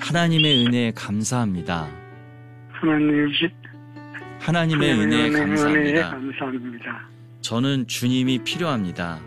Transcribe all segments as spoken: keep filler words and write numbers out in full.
하나님의 은혜에 감사합니다. 하나님, 하나님의 은혜에 감사합니다. 은혜에 감사합니다. 저는 주님이 필요합니다.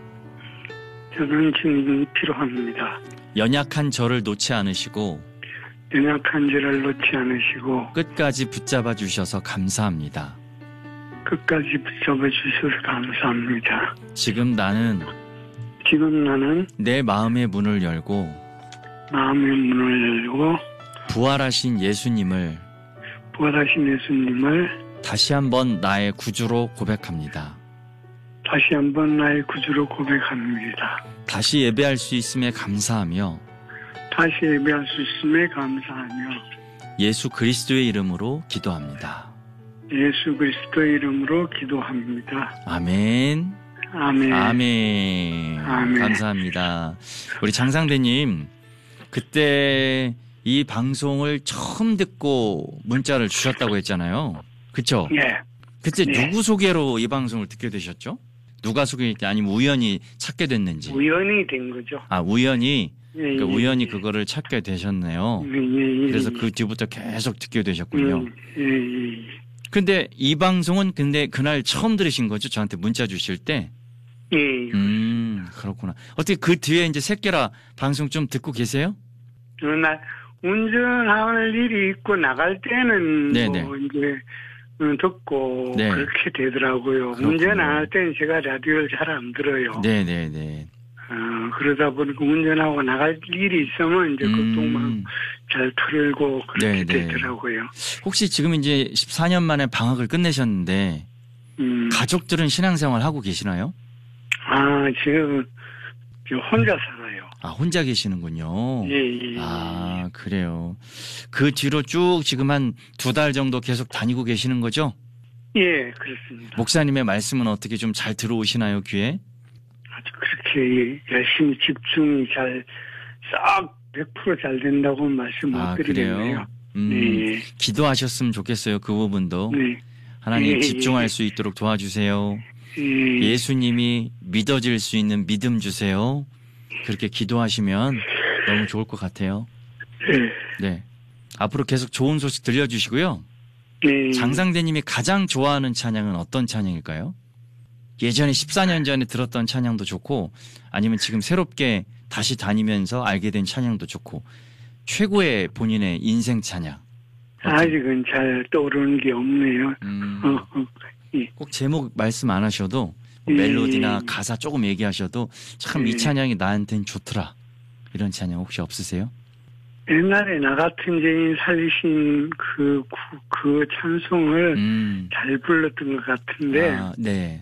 저는 주님이 필요합니다. 연약한 저를 놓지 않으시고 연약한 저를 놓지 않으시고 끝까지 붙잡아 주셔서 감사합니다. 끝까지 붙잡아 주셔서 감사합니다. 지금 나는 지금 나는 내 마음의 문을 열고 마음의 문을 열고 부활하신 예수님을 부활하신 예수님을 다시 한번 나의 구주로 고백합니다. 다시 한번 나의 구주로 고백합니다. 다시 예배할 수 있음에 감사하며 다시 예배할 수 있음에 감사하며 예수 그리스도의 이름으로 기도합니다. 예수 그리스도의 이름으로 기도합니다. 아멘. 아멘. 아멘. 아멘. 감사합니다. 우리 장상대님, 그때 이 방송을 처음 듣고 문자를 주셨다고 했잖아요. 그쵸? 예. 그때 네. 누구 소개로 이 방송을 듣게 되셨죠? 누가 소개했지? 아니면 우연히 찾게 됐는지? 우연히 된 거죠. 아, 우연히? 예, 그러니까 예, 우연히 예. 그거를 찾게 되셨네요. 예, 예, 예, 그래서 예. 그 뒤부터 계속 듣게 되셨군요. 예, 예, 예. 근데 이 방송은 근데 그날 처음 들으신 거죠? 저한테 문자 주실 때? 예, 예. 음, 그렇구나. 어떻게 그 뒤에 이제 새끼라 방송 좀 듣고 계세요? 어느 날 운전할 일이 있고 나갈 때는 네네. 뭐 이제 어, 듣고 네. 그렇게 되더라고요. 그렇군요. 운전 안 할 때는 제가 라디오를 잘 안 들어요. 네네네. 어, 그러다 보니까 운전하고 나갈 일이 있으면 이제 음. 그동안 잘 틀고 그렇게 네네. 되더라고요. 혹시 지금 이제 십사 년 만에 방학을 끝내셨는데 음. 가족들은 신앙생활 하고 계시나요? 아, 지금 저 혼자 살아요. 아, 혼자 계시는군요. 예, 예. 아, 그래요. 그 뒤로 쭉 지금 한 두 달 정도 계속 다니고 계시는 거죠? 예, 그렇습니다. 목사님의 말씀은 어떻게 좀 잘 들어오시나요, 귀에? 아주 그렇게 열심히 집중이 잘, 싹 백 퍼센트 잘 된다고 말씀 못 아, 드리겠네요. 그래요? 음, 네. 기도하셨으면 좋겠어요, 그 부분도. 네. 하나님 예, 집중할 예. 수 있도록 도와주세요. 예. 예수님이 믿어질 수 있는 믿음 주세요. 그렇게 기도하시면 너무 좋을 것 같아요. 예. 네. 앞으로 계속 좋은 소식 들려주시고요. 예. 장상대님이 가장 좋아하는 찬양은 어떤 찬양일까요? 예전에 십사 년 전에 들었던 찬양도 좋고 아니면 지금 새롭게 다시 다니면서 알게 된 찬양도 좋고 최고의 본인의 인생 찬양. 아직은 잘 떠오르는 게 없네요. 음, 어, 어. 예. 꼭 제목 말씀 안 하셔도 뭐 예. 멜로디나 가사 조금 얘기하셔도 참 이 예. 찬양이 나한테는 좋더라. 이런 찬양 혹시 없으세요? 옛날에 나 같은 죄인 살리신 그, 그, 그 찬송을 음. 잘 불렀던 것 같은데, 아, 네.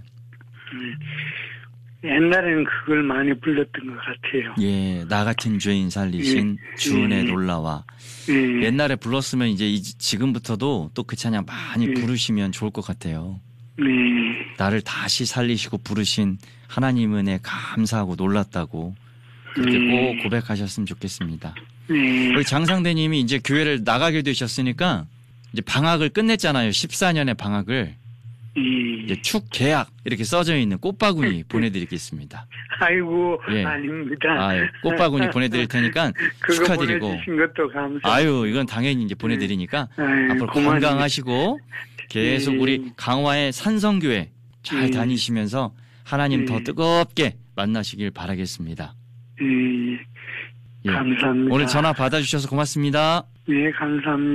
옛날에는 그걸 많이 불렀던 것 같아요. 예, 나 같은 죄인 살리신 예. 주은혜 예. 놀라와. 예. 옛날에 불렀으면 이제 이- 지금부터도 또 그 찬양 많이 예. 부르시면 좋을 것 같아요. 네. 나를 다시 살리시고 부르신 하나님 은혜 감사하고 놀랐다고 그렇게 예. 꼭 고백하셨으면 좋겠습니다. 네. 우리 장상대님이 이제 교회를 나가게 되셨으니까 이제 방학을 끝냈잖아요. 십사 년의 방학을. 예. 이제 축 계약 이렇게 써져 있는 꽃바구니 보내드리겠습니다. 아이고, 예. 아닙니다. 아, 꽃바구니 보내드릴 테니까 그거 축하드리고. 보내주신 것도 감사합니다. 아유, 이건 당연히 이제 보내드리니까 아유, 앞으로 고맙습니다. 건강하시고 계속 예. 우리 강화의 산성교회 잘 예. 다니시면서 하나님 예. 더 뜨겁게 만나시길 바라겠습니다. 예. 예. 감사합니다. 오늘 전화 받아주셔서 고맙습니다. 네, 감사합니다.